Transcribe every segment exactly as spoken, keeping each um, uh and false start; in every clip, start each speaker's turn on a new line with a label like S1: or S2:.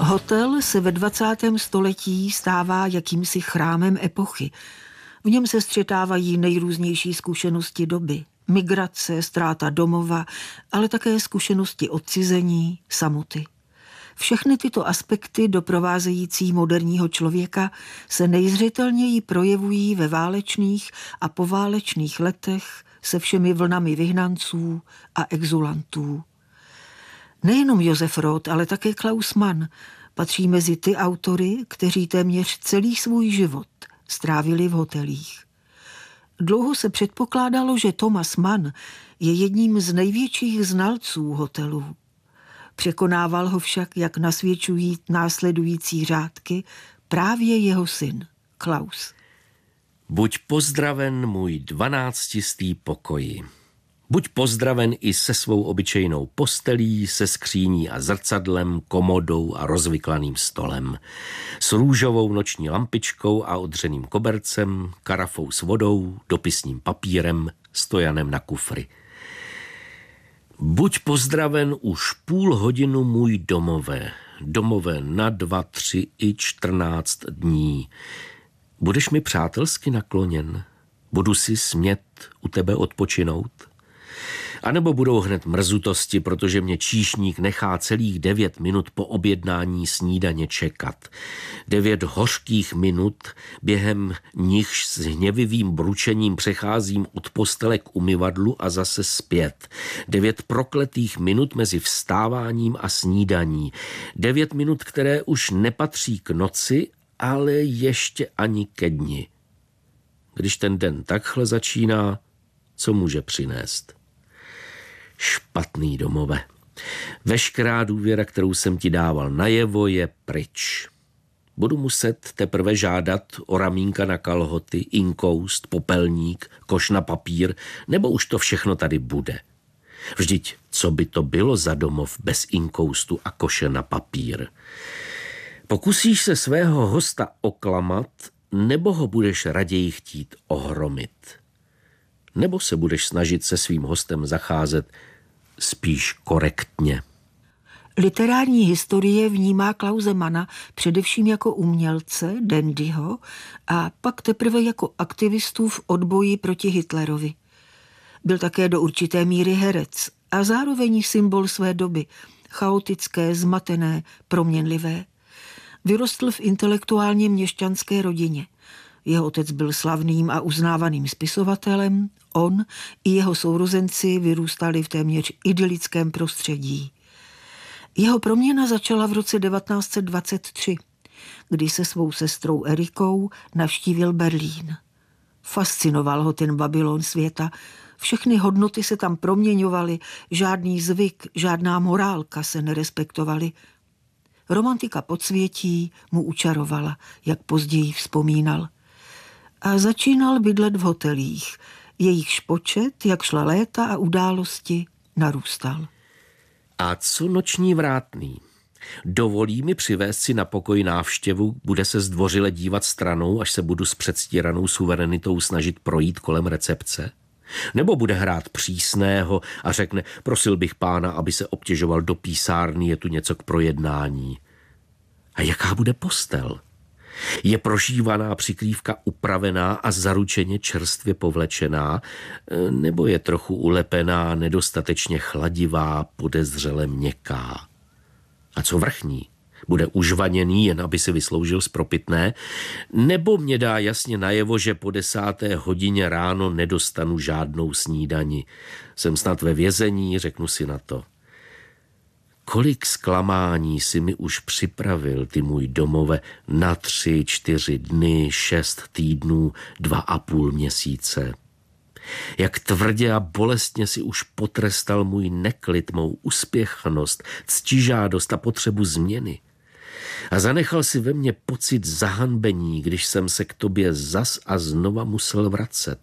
S1: Hotel se ve dvacátém století stává jakýmsi chrámem epochy. V něm se střetávají nejrůznější zkušenosti doby. Migrace, ztráta domova, ale také zkušenosti odcizení, samoty. Všechny tyto aspekty doprovázející moderního člověka se nejzřetelněji projevují ve válečných a poválečných letech se všemi vlnami vyhnanců a exulantů. Nejenom Josef Roth, ale také Klaus Mann patří mezi ty autory, kteří téměř celý svůj život strávili v hotelích. Dlouho se předpokládalo, že Thomas Mann je jedním z největších znalců hotelů. Překonával ho však, jak nasvědčují následující řádky, právě jeho syn, Klaus.
S2: Buď pozdraven, můj dvanáctistý pokoji. Buď pozdraven i se svou obyčejnou postelí, se skříní a zrcadlem, komodou a rozvyklaným stolem, s růžovou noční lampičkou a odřeným kobercem, karafou s vodou, dopisním papírem, stojanem na kufry. Buď pozdraven už půl hodinu, můj domové, domové na dva, tři i čtrnáct dní. Budeš mi přátelsky nakloněn? Budu si smět u tebe odpočinout? A nebo budou hned mrzutosti, protože mě číšník nechá celých devět minut po objednání snídaně čekat. Devět hořkých minut, během nichž s hněvivým bručením přecházím od postele k umyvadlu a zase zpět. Devět prokletých minut mezi vstáváním a snídaní. Devět minut, které už nepatří k noci, ale ještě ani ke dni. Když ten den takhle začíná, co může přinést? Špatný domové. Veškerá důvěra, kterou jsem ti dával najevo, je pryč. Budu muset teprve žádat o ramínka na kalhoty, inkoust, popelník, koš na papír, nebo už to všechno tady bude. Vždyť, co by to bylo za domov bez inkoustu a koše na papír? Pokusíš se svého hosta oklamat, nebo ho budeš raději chtít ohromit? Nebo se budeš snažit se svým hostem zacházet spíš korektně?
S1: Literární historie vnímá Klause Manna především jako umělce, dandyho, a pak teprve jako aktivistu v odboji proti Hitlerovi. Byl také do určité míry herec a zároveň symbol své doby, chaotické, zmatené, proměnlivé. Vyrostl v intelektuálně měšťanské rodině. Jeho otec byl slavným a uznávaným spisovatelem, on i jeho sourozenci vyrůstali v téměř idylickém prostředí. Jeho proměna začala v roce devatenáct set dvacet tři, kdy se svou sestrou Erikou navštívil Berlín. Fascinoval ho ten Babylon světa, všechny hodnoty se tam proměňovaly, žádný zvyk, žádná morálka se nerespektovaly. Romantika podsvětí mu učarovala, jak později vzpomínal. A začínal bydlet v hotelích. Jejichž počet, jak šla léta a události, narůstal.
S2: A co noční vrátný? Dovolí mi přivést si na pokoj návštěvu, bude se zdvořile dívat stranou, až se budu s předstíranou suverenitou snažit projít kolem recepce? Nebo bude hrát přísného a řekne, prosil bych pána, aby se obtěžoval do písárny, je tu něco k projednání. A jaká bude postel? Je prošívaná přikrývka upravená a zaručeně čerstvě povlečená, nebo je trochu ulepená, nedostatečně chladivá, podezřele měkká? A co vrchní? Bude užvaněný, jen aby si vysloužil z propitné, nebo mě dá jasně najevo, že po desáté hodině ráno nedostanu žádnou snídani. Jsem snad ve vězení, řeknu si na to. Kolik zklamání si mi už připravil, ty můj domove, na tři, čtyři dny, šest týdnů, dva a půl měsíce. Jak tvrdě a bolestně si už potrestal můj neklid, mou uspěchanost, ctižádost a potřebu změny. A zanechal si ve mně pocit zahanbení, když jsem se k tobě zas a znova musel vracet.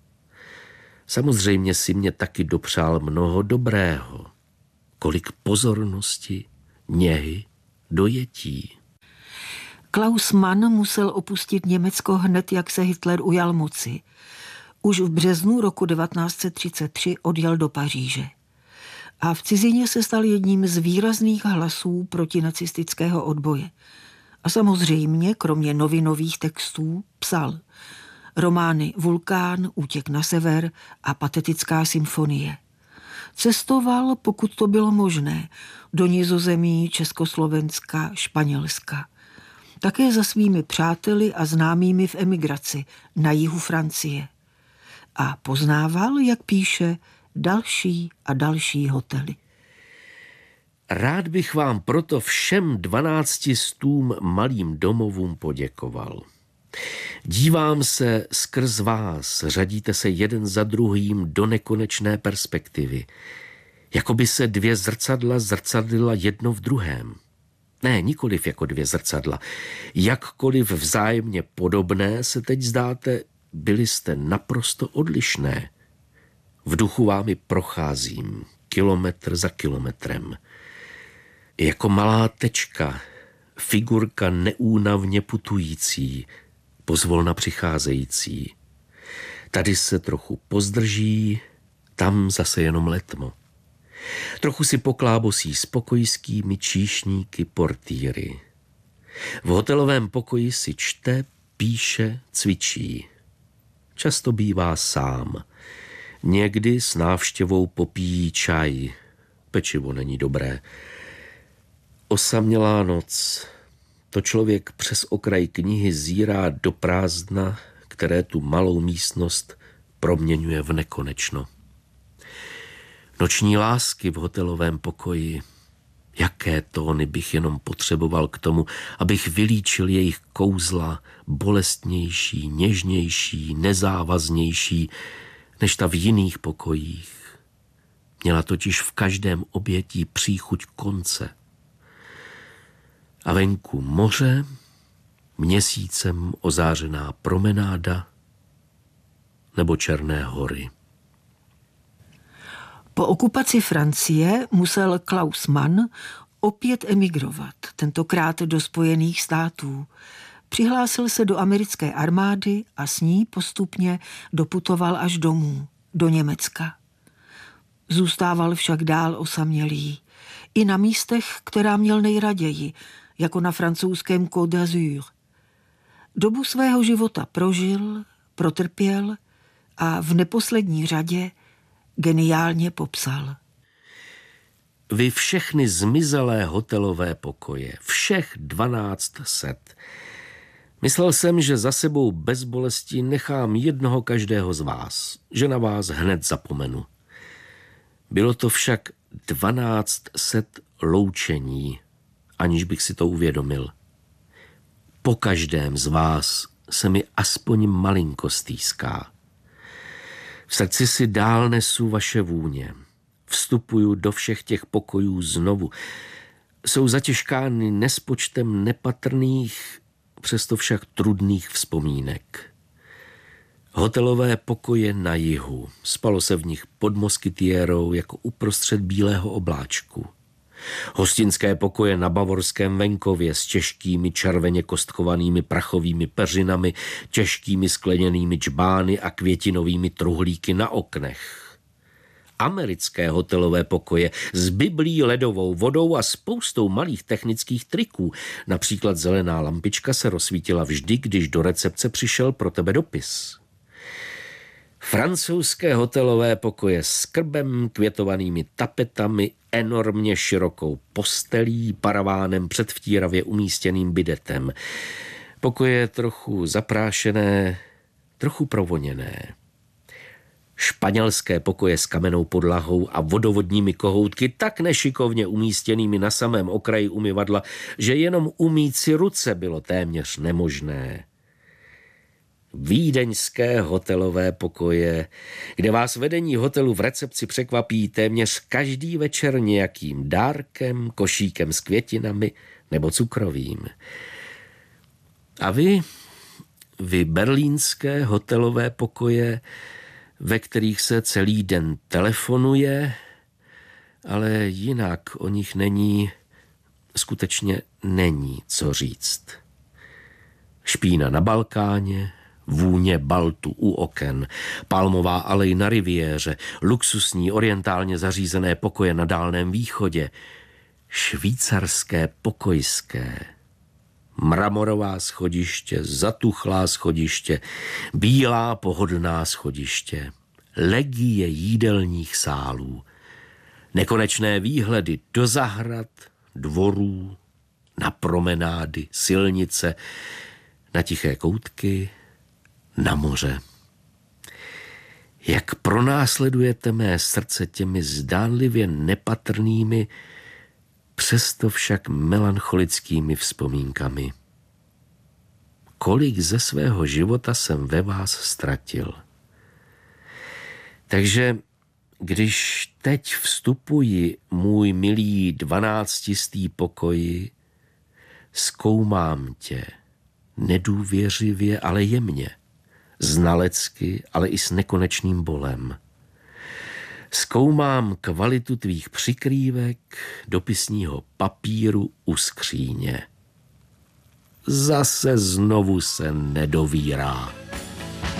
S2: Samozřejmě si mě taky dopřál mnoho dobrého. Kolik pozornosti, něhy, dojetí.
S1: Klaus Mann musel opustit Německo hned, jak se Hitler ujal moci. Už v březnu roku devatenáct set třicet tři odjel do Paříže. a v cizině se stal jedním z výrazných hlasů protinacistického odboje. A samozřejmě, kromě novinových textů, psal romány Vulkán, Útěk na sever a Patetická symfonie. Cestoval, pokud to bylo možné, do Nizozemí, Československa, Španělska. Také za svými přáteli a známými v emigraci na jihu Francie. A poznával, jak píše, další a další hotely.
S2: Rád bych vám proto všem dvanácti stům malým domovům poděkoval. Dívám se skrz vás, řadíte se jeden za druhým do nekonečné perspektivy. Jako by se dvě zrcadla zrcadlila jedno v druhém. Ne, nikoliv jako dvě zrcadla. Jakkoliv vzájemně podobné se teď zdáte, byli jste naprosto odlišné. V duchu vámi procházím, kilometr za kilometrem. Jako malá tečka, figurka neúnavně putující, pozvolna přicházející. Tady se trochu pozdrží, tam zase jenom letmo. Trochu si poklábosí s pokojskými číšníky portýry. V hotelovém pokoji si čte, píše, cvičí. Často bývá sám. Někdy s návštěvou popíjí čaj. Pečivo není dobré. Osamělá noc. To člověk přes okraj knihy zírá do prázdna, které tu malou místnost proměňuje v nekonečno. Noční lásky v hotelovém pokoji. Jaké tóny bych jenom potřeboval k tomu, abych vylíčil jejich kouzla, bolestnější, něžnější, nezávaznější, než ta v jiných pokojích. Měla totiž v každém obětí příchuť konce. A venku moře, měsícem ozářená promenáda nebo Černé hory.
S1: Po okupaci Francie musel Klaus Mann opět emigrovat, tentokrát do Spojených států. Přihlásil se do americké armády a s ní postupně doputoval až domů, do Německa. Zůstával však dál osamělý. I na místech, která měl nejraději, jako na francouzském Côte d'Azur. Dobu svého života prožil, protrpěl a v neposlední řadě geniálně popsal.
S2: Vy všechny zmizelé hotelové pokoje, všech dvanáct set. Myslel jsem, že za sebou bez bolesti nechám jednoho každého z vás, že na vás hned zapomenu. Bylo to však dvanáct set loučení, aniž bych si to uvědomil. Po každém z vás se mi aspoň malinko stýská. V srdci si dál nesu vaše vůně. Vstupuju do všech těch pokojů znovu. Jsou zatěžkány nespočtem nepatrných, přesto však trudných vzpomínek. Hotelové pokoje na jihu. Spalo se v nich pod moskytiérou jako uprostřed bílého obláčku. Hostinské pokoje na bavorském venkově s těžkými červeně kostkovanými prachovými peřinami, těžkými skleněnými džbány a květinovými truhlíky na oknech. Americké hotelové pokoje s biblí, ledovou vodou a spoustou malých technických triků. Například zelená lampička se rozsvítila vždy, když do recepce přišel pro tebe dopis. Francouzské hotelové pokoje s krbem, květovanými tapetami, enormně širokou postelí, paravánem předvtíravě umístěným bidetem. Pokoje trochu zaprášené, trochu provoněné. Španělské pokoje s kamennou podlahou a vodovodními kohoutky tak nešikovně umístěnými na samém okraji umyvadla, že jenom umýt si ruce bylo téměř nemožné. Vídeňské hotelové pokoje, kde vás vedení hotelu v recepci překvapí téměř každý večer nějakým dárkem, košíkem s květinami nebo cukrovým. A vy, vy berlínské hotelové pokoje, ve kterých se celý den telefonuje, ale jinak o nich není, skutečně není co říct. Špína na Balkáně, Vůně baltu u oken, palmová alej na riviéře, luxusní orientálně zařízené pokoje na Dálném východě, švýcarské pokojské, mramorová schodiště, zatuchlá schodiště, bílá pohodlná schodiště, legie jídelních sálů, nekonečné výhledy do zahrad, dvorů, na promenády, silnice, na tiché koutky, na moře. Jak pronásledujete mé srdce těmi zdánlivě nepatrnými, přesto však melancholickými vzpomínkami. Kolik ze svého života jsem ve vás ztratil. Takže když teď vstupuji, můj milý dvanáctistý pokoji, zkoumám tě nedůvěřivě, ale jemně, znalecky, ale i s nekonečným bolem. Zkoumám kvalitu tvých přikrývek, dopisního papíru u skříně. Zase znovu se nedovírá.